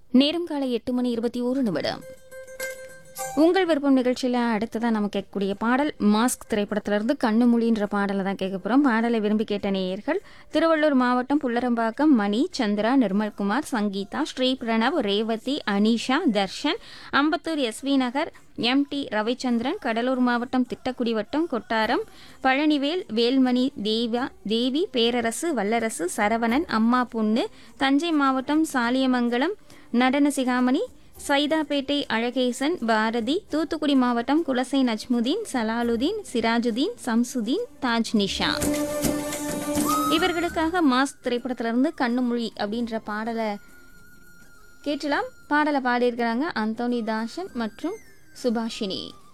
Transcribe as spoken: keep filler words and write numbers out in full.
நேரம் காலை எட்டு மணி இருபத்தி ஒரு நிமிடம். உங்கள் விருப்பம் நிகழ்ச்சியில் அடுத்ததான் நம்ம கேட்கக்கூடிய பாடல் மாஸ்க் திரைப்படத்திலிருந்து கண்ணு மொழின்ற பாடலை தான் கேட்க போகிறோம். பாடலை விரும்பி கேட்ட நேயர்கள் திருவள்ளூர் மாவட்டம் புல்லரம்பாக்கம் மணி, சந்திரா, நிர்மல்குமார், சங்கீதா, ஸ்ரீ பிரணவ், ரேவதி, அனிஷா, தர்ஷன், அம்பத்தூர் எஸ்வி நகர், எம் டி ரவிச்சந்திரன், கடலூர் மாவட்டம் திட்டக்குடி வட்டம் கொட்டாரம், பழனிவேல், வேல்மணி, தேவா தேவி, பேரரசு, வல்லரசு, சரவணன், அம்மா பொண்ணு, தஞ்சை மாவட்டம் சாலியமங்கலம் நடன சிகாமணி, சைதாப்பேட்டை அழகேசன், பாரதி, தூத்துக்குடி மாவட்டம் குலசை நஜ்முதீன், சலாலுதீன், சிராஜுதீன், சம்சுதீன், தாஜ் நிஷா. இவர்களுக்காக மாஸ்க் திரைப்படத்திலிருந்து கண்ணுமொழி அப்படின்ற பாடலை கேட்டலாம். பாடலை பாடியிருக்கிறாங்க அந்தோனி தாசன் மற்றும் சுபாஷினி.